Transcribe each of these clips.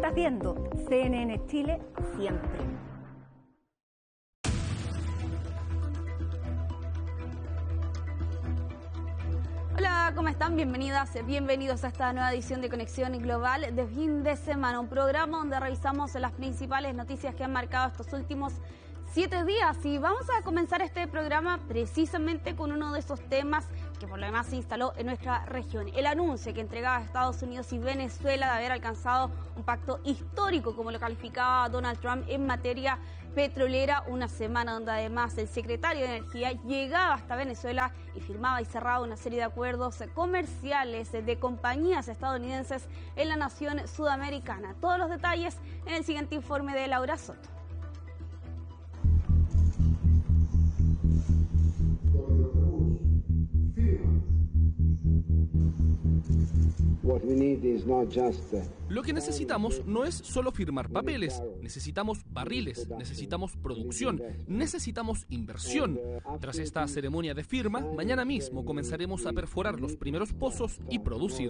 Estás viendo CNN Chile siempre. Hola, ¿cómo están? Bienvenidas, bienvenidos a esta nueva edición de Conexión Global de fin de semana, un programa donde revisamos las principales noticias que han marcado estos últimos 7 días, y vamos a comenzar este programa precisamente con uno de esos temas que por lo demás se instaló en nuestra región: el anuncio que entregaba Estados Unidos y Venezuela de haber alcanzado un pacto histórico, como lo calificaba Donald Trump, en materia petrolera, una semana donde además el secretario de Energía llegaba hasta Venezuela y firmaba y cerraba una serie de acuerdos comerciales de compañías estadounidenses en la nación sudamericana. Todos los detalles en el siguiente informe de Laura Soto. Lo que necesitamos no es solo firmar papeles, necesitamos barriles, necesitamos producción, necesitamos inversión. Tras esta ceremonia de firma, mañana mismo comenzaremos a perforar los primeros pozos y producir.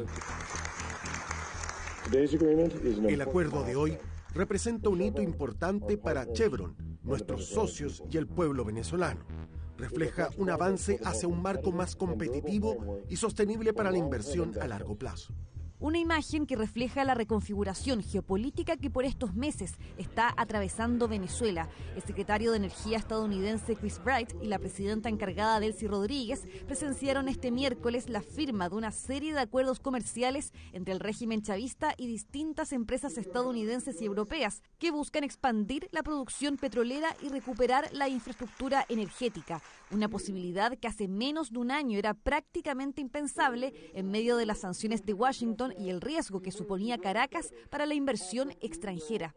El acuerdo de hoy representa un hito importante para Chevron, nuestros socios y el pueblo venezolano. Refleja un avance hacia un marco más competitivo y sostenible para la inversión a largo plazo. Una imagen que refleja la reconfiguración geopolítica que por estos meses está atravesando Venezuela. El secretario de Energía estadounidense Chris Wright y la presidenta encargada Delcy Rodríguez presenciaron este miércoles la firma de una serie de acuerdos comerciales entre el régimen chavista y distintas empresas estadounidenses y europeas que buscan expandir la producción petrolera y recuperar la infraestructura energética. Una posibilidad que hace menos de un año era prácticamente impensable en medio de las sanciones de Washington y el riesgo que suponía Caracas para la inversión extranjera.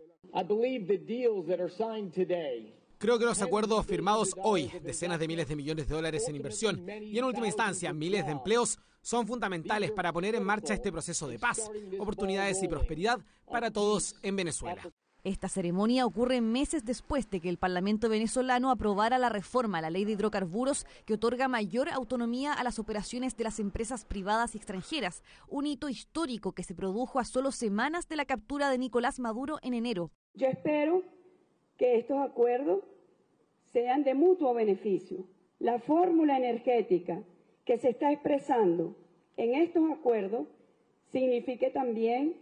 Creo que los acuerdos firmados hoy, decenas de miles de millones de dólares en inversión y en última instancia miles de empleos, son fundamentales para poner en marcha este proceso de paz, oportunidades y prosperidad para todos en Venezuela. Esta ceremonia ocurre meses después de que el Parlamento venezolano aprobara la reforma a la ley de hidrocarburos que otorga mayor autonomía a las operaciones de las empresas privadas y extranjeras, un hito histórico que se produjo a solo semanas de la captura de Nicolás Maduro en enero. Yo espero que estos acuerdos sean de mutuo beneficio. La fórmula energética que se está expresando en estos acuerdos signifique también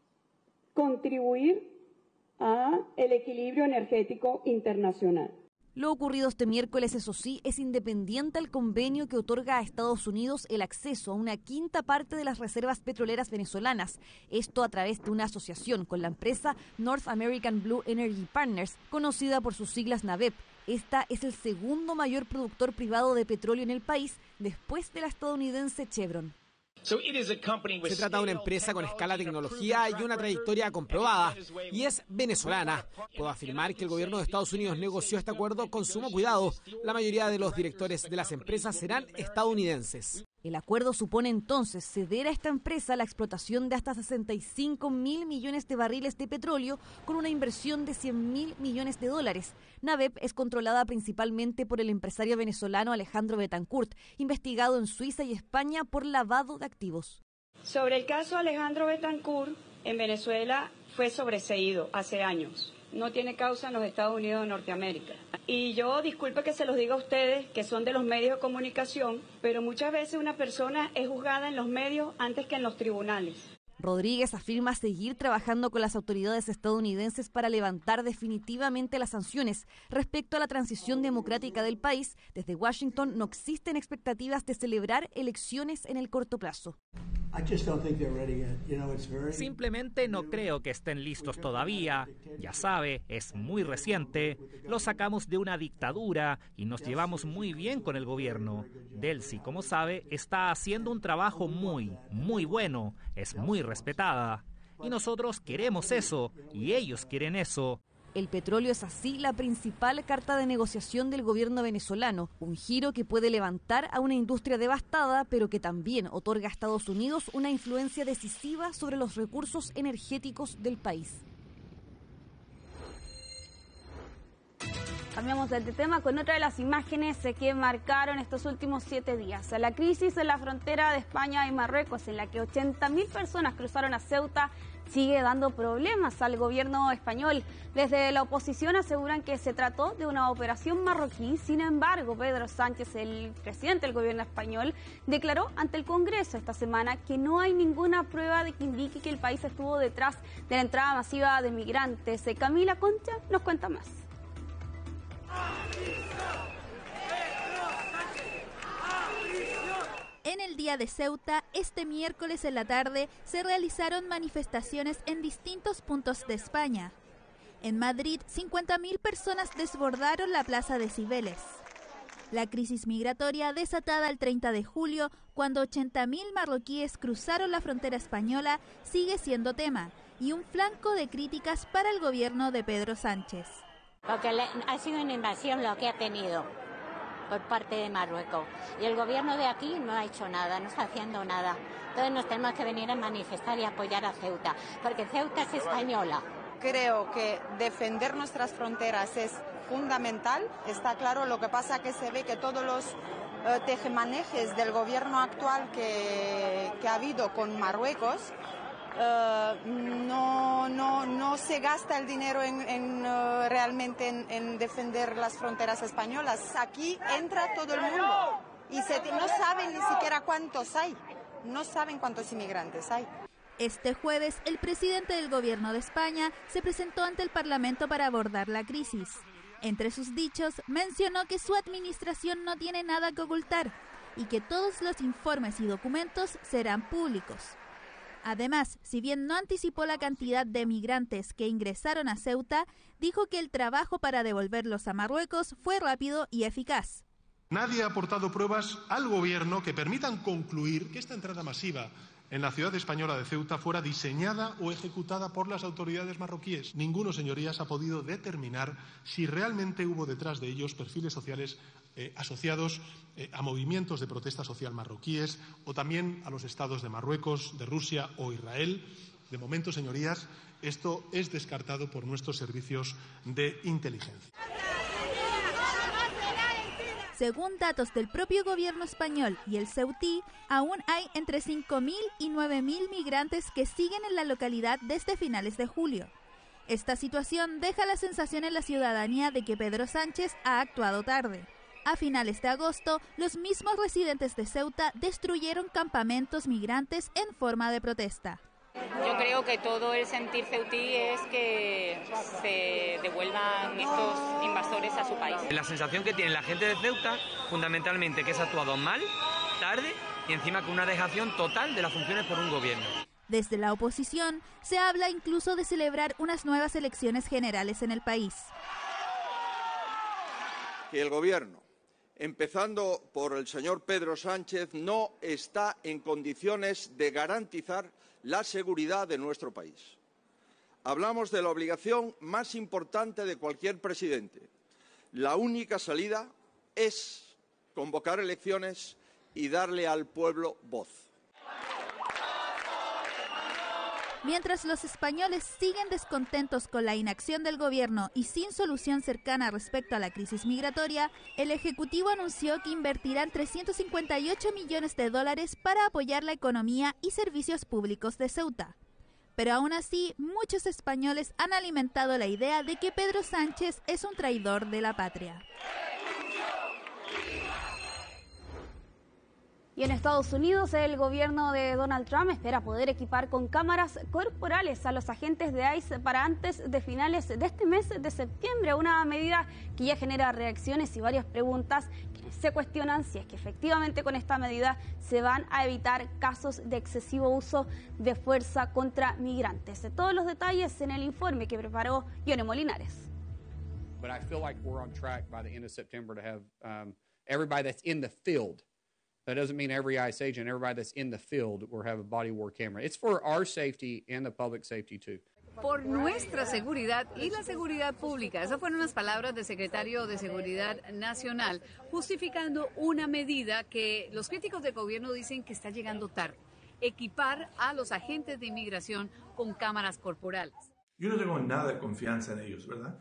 contribuir a el equilibrio energético internacional. Lo ocurrido este miércoles, eso sí, es independiente al convenio que otorga a Estados Unidos el acceso a una quinta parte de las reservas petroleras venezolanas. Esto a través de una asociación con la empresa North American Blue Energy Partners, conocida por sus siglas NABEP. Esta es el segundo mayor productor privado de petróleo en el país, después de la estadounidense Chevron. Se trata de una empresa con escala, tecnología y una trayectoria comprobada, y es venezolana. Puedo afirmar que el gobierno de Estados Unidos negoció este acuerdo con sumo cuidado. La mayoría de los directores de las empresas serán estadounidenses. El acuerdo supone entonces ceder a esta empresa la explotación de hasta 65.000 millones de barriles de petróleo con una inversión de 100.000 millones de dólares. NABEP es controlada principalmente por el empresario venezolano Alejandro Betancourt, investigado en Suiza y España por lavado de activos. Sobre el caso Alejandro Betancourt, en Venezuela fue sobreseído hace años. No tiene causa en los Estados Unidos de Norteamérica. Y yo, disculpe que se los diga a ustedes, que son de los medios de comunicación, pero muchas veces una persona es juzgada en los medios antes que en los tribunales. Rodríguez afirma seguir trabajando con las autoridades estadounidenses para levantar definitivamente las sanciones. Respecto a la transición democrática del país, desde Washington no existen expectativas de celebrar elecciones en el corto plazo. Simplemente no creo que estén listos todavía. Ya sabe, es muy reciente. Lo sacamos de una dictadura y nos llevamos muy bien con el gobierno. Delcy, como sabe, está haciendo un trabajo muy bueno. Es muy respetada. Y nosotros queremos eso, y ellos quieren eso. El petróleo es así la principal carta de negociación del gobierno venezolano, un giro que puede levantar a una industria devastada, pero que también otorga a Estados Unidos una influencia decisiva sobre los recursos energéticos del país. cambiamos de tema con otra de las imágenes que marcaron estos últimos 7 días. La crisis en la frontera de España y Marruecos, en la que 80.000 personas cruzaron a Ceuta, sigue dando problemas al gobierno español. Desde la oposición aseguran que se trató de una operación marroquí. Sin embargo, Pedro Sánchez, el presidente del gobierno español, declaró ante el Congreso esta semana que no hay ninguna prueba de que indique que el país estuvo detrás de la entrada masiva de migrantes. Camila Concha nos cuenta más. En el día de Ceuta, este miércoles en la tarde, se realizaron manifestaciones en distintos puntos de España. En Madrid, 50.000 personas desbordaron la plaza de Cibeles. La crisis migratoria desatada el 30 de julio, cuando 80.000 marroquíes cruzaron la frontera española, sigue siendo tema y un flanco de críticas para el gobierno de Pedro Sánchez. Porque ha sido una invasión lo que ha tenido por parte de Marruecos. Y el gobierno de aquí no ha hecho nada, no está haciendo nada. Entonces nos tenemos que venir a manifestar y apoyar a Ceuta, porque Ceuta es española. Creo que defender nuestras fronteras es fundamental, está claro. Lo que pasa que se ve que todos los tejemanejes del gobierno actual que ha habido con Marruecos, no se gasta el dinero realmente en defender las fronteras españolas. Aquí entra todo el mundo y no saben ni siquiera cuántos hay, no saben cuántos inmigrantes hay. Este jueves, el presidente del gobierno de España se presentó ante el Parlamento para abordar la crisis. Entre sus dichos, mencionó que su administración no tiene nada que ocultar y que todos los informes y documentos serán públicos. Además, si bien no anticipó la cantidad de migrantes que ingresaron a Ceuta, dijo que el trabajo para devolverlos a Marruecos fue rápido y eficaz. Nadie ha aportado pruebas al gobierno que permitan concluir que esta entrada masiva en la ciudad española de Ceuta fuera diseñada o ejecutada por las autoridades marroquíes. Ninguno, señorías, ha podido determinar si realmente hubo detrás de ellos perfiles sociales asociados a movimientos de protesta social marroquíes o también a los estados de Marruecos, de Rusia o Israel. De momento, señorías, esto es descartado por nuestros servicios de inteligencia. Según datos del propio gobierno español y el ceutí, aún hay entre 5.000 y 9.000 migrantes que siguen en la localidad desde finales de julio. Esta situación deja la sensación en la ciudadanía de que Pedro Sánchez ha actuado tarde. A finales de agosto, los mismos residentes de Ceuta destruyeron campamentos migrantes en forma de protesta. Yo creo que todo el sentir ceutí es que se devuelvan estos invasores a su país. La sensación que tiene la gente de Ceuta, fundamentalmente, que se ha actuado mal, tarde y encima con una dejación total de las funciones por un gobierno. Desde la oposición se habla incluso de celebrar unas nuevas elecciones generales en el país. Que el gobierno, empezando por el señor Pedro Sánchez, no está en condiciones de garantizar la seguridad de nuestro país. Hablamos de la obligación más importante de cualquier presidente. La única salida es convocar elecciones y darle al pueblo voz. Mientras los españoles siguen descontentos con la inacción del gobierno y sin solución cercana respecto a la crisis migratoria, el Ejecutivo anunció que invertirán 358 millones de dólares para apoyar la economía y servicios públicos de Ceuta. Pero aún así, muchos españoles han alimentado la idea de que Pedro Sánchez es un traidor de la patria. Y en Estados Unidos, el gobierno de Donald Trump espera poder equipar con cámaras corporales a los agentes de ICE para antes de finales de este mes de septiembre, una medida que ya genera reacciones y varias preguntas que se cuestionan si es que efectivamente con esta medida se van a evitar casos de excesivo uso de fuerza contra migrantes. Todos los detalles en el informe que preparó Yone Molinares. But I feel like we're on track by the end of September to have everybody that's in the field. That doesn't mean every ICE agent, everybody that's in the field will have a body-worn camera. It's for our safety and the public safety too. Por nuestra seguridad y la seguridad pública. Esas fueron las palabras del secretario de Seguridad Nacional, justificando una medida que los críticos del gobierno dicen que está llegando tarde. Equipar a los agentes de inmigración con cámaras corporales. Yo no tengo nada de confianza en ellos, ¿verdad?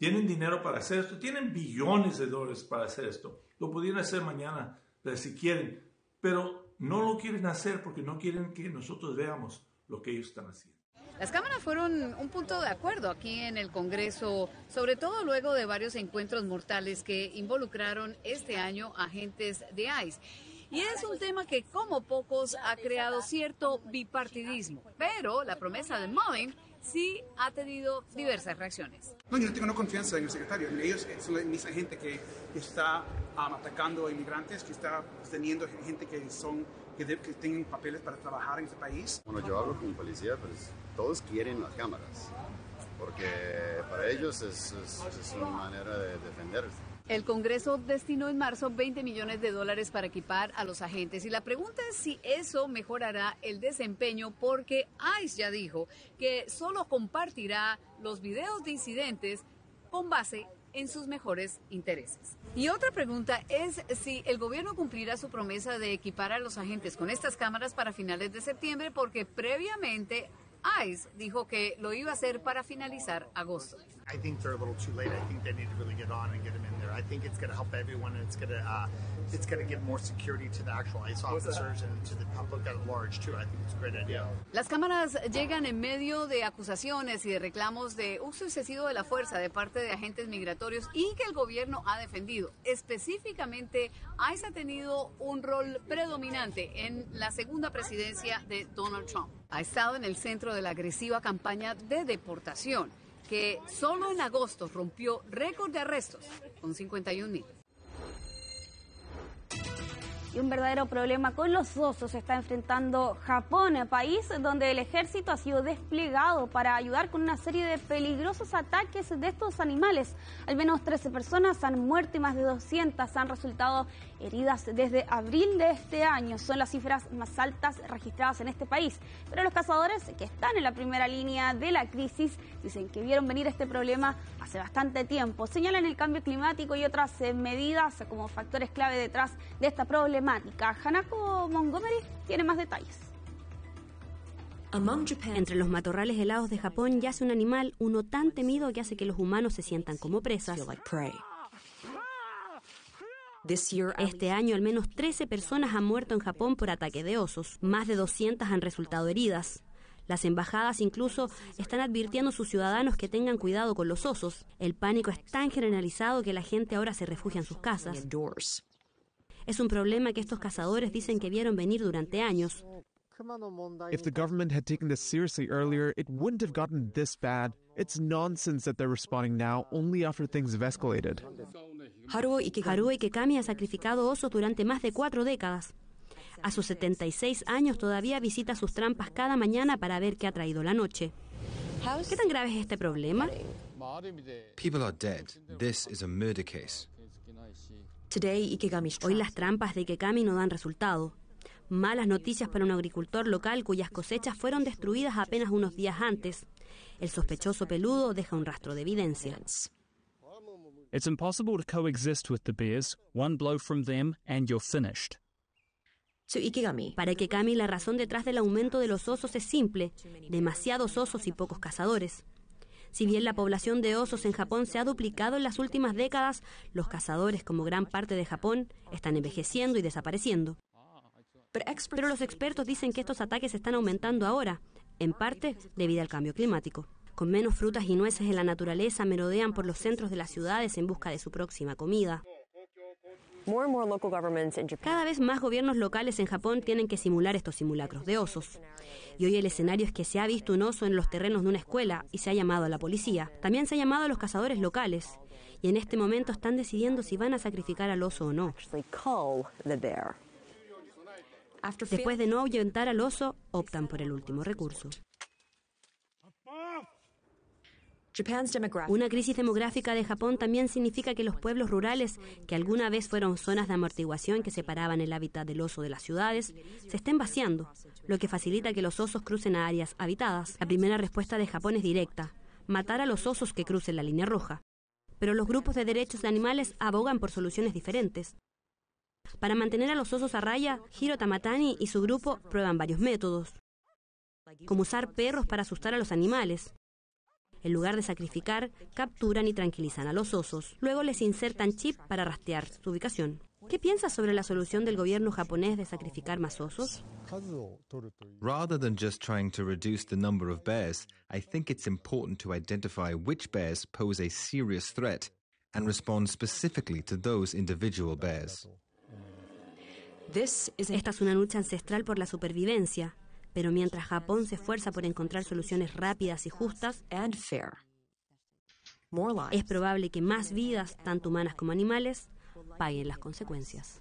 tienen dinero para hacer esto, tienen billones de dólares para hacer esto. Lo pudieran hacer mañana si quieren, pero no lo quieren hacer porque no quieren que nosotros veamos lo que ellos están haciendo. Las cámaras fueron un punto de acuerdo aquí en el Congreso, sobre todo luego de varios encuentros mortales que involucraron este año agentes de ICE. Y es un tema que, como pocos, ha creado cierto bipartidismo. Pero la promesa de Mullin sí ha tenido diversas reacciones. No, yo no tengo confianza en el secretario. Ellos son la misma gente que está atacando a inmigrantes, que está teniendo gente que tienen papeles para trabajar en este país. Bueno, yo hablo con un policía, pues todos quieren las cámaras, porque para ellos es una manera de defenderse. El Congreso destinó en marzo $20 millones para equipar a los agentes y la pregunta es si eso mejorará el desempeño porque ICE ya dijo que solo compartirá los videos de incidentes con base en sus mejores intereses. Y otra pregunta es si el gobierno cumplirá su promesa de equipar a los agentes con estas cámaras para finales de septiembre porque previamente ICE dijo que lo iba a hacer para finalizar agosto. I think they're a little too late. I think they need to really get on and get them in there. I think it's going to help everyone, and it's going to give more security to the actual ICE officers and to the public at large too. I think it's a great idea. Las cámaras llegan en medio de acusaciones y de reclamos de uso excesivo de la fuerza de parte de agentes migratorios y que el gobierno ha defendido. Específicamente, ICE ha tenido un rol predominante en la segunda presidencia de Donald Trump. Ha estado en el centro de la agresiva campaña de deportación, que solo en agosto rompió récord de arrestos con 51,000. Y un verdadero problema con los osos se está enfrentando Japón, país donde el ejército ha sido desplegado para ayudar con una serie de peligrosos ataques de estos animales. Al menos 13 personas han muerto y más de 200 han resultado heridas desde abril de este año. Son las cifras más altas registradas en este país. Pero los cazadores, que están en la primera línea de la crisis, dicen que vieron venir este problema hace bastante tiempo. Señalan el cambio climático y otras medidas como factores clave detrás de esta problemática. Hanako Montgomery tiene más detalles. Entre los matorrales helados de Japón yace un animal, uno tan temido que hace que los humanos se sientan como presas. Este año, al menos 13 personas han muerto en Japón por ataque de osos. Más de 200 han resultado heridas. Las embajadas incluso están advirtiendo a sus ciudadanos que tengan cuidado con los osos. El pánico es tan generalizado que la gente ahora se refugia en sus casas. Es un problema que estos cazadores dicen que vieron venir durante años. If the government had taken this seriously earlier, it wouldn't have gotten this bad. It's nonsense that they're responding now, only after things have escalated. Haruo Ikegami ha sacrificado osos durante más de 4 décadas. A sus 76 años todavía visita sus trampas cada mañana para ver qué ha traído la noche. ¿Qué tan grave es este problema? People are dead. This is a murder case. Hoy las trampas de Ikegami no dan resultado. Malas noticias para un agricultor local cuyas cosechas fueron destruidas apenas unos días antes. El sospechoso peludo deja un rastro de evidencia. It's impossible to coexist with the bears. One blow from them and you're finished. Para Ikegami, la razón detrás del aumento de los osos es simple: demasiados osos y pocos cazadores. Si bien la población de osos en Japón se ha duplicado en las últimas décadas, los cazadores, como gran parte de Japón, están envejeciendo y desapareciendo. Pero los expertos dicen que estos ataques están aumentando ahora, en parte debido al cambio climático. Con menos frutas y nueces en la naturaleza, merodean por los centros de las ciudades en busca de su próxima comida. Cada vez más gobiernos locales en Japón tienen que simular estos simulacros de osos. Y hoy el escenario es que se ha visto un oso en los terrenos de una escuela y se ha llamado a la policía. También se ha llamado a los cazadores locales. Y en este momento están decidiendo si van a sacrificar al oso o no. Después de no ahuyentar al oso, optan por el último recurso. Una crisis demográfica de Japón también significa que los pueblos rurales, que alguna vez fueron zonas de amortiguación que separaban el hábitat del oso de las ciudades, se estén vaciando, lo que facilita que los osos crucen a áreas habitadas. La primera respuesta de Japón es directa: matar a los osos que crucen la línea roja. Pero los grupos de derechos de animales abogan por soluciones diferentes. Para mantener a los osos a raya, Hiro Tamatani y su grupo prueban varios métodos, como usar perros para asustar a los animales. En lugar de sacrificar, capturan y tranquilizan a los osos. Luego les insertan chip para rastrear su ubicación. ¿Qué piensas sobre la solución del gobierno japonés de sacrificar más osos? Rather than just trying to reduce the number of bears, I think it's important to identify which bears pose a serious threat and respond specifically to those individual bears. Esta es una lucha ancestral por la supervivencia, pero mientras Japón se esfuerza por encontrar soluciones rápidas y justas, es probable que más vidas, tanto humanas como animales, paguen las consecuencias.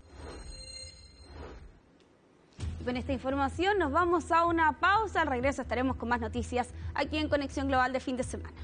Con esta información nos vamos a una pausa. Al regreso estaremos con más noticias aquí en Conexión Global de fin de semana.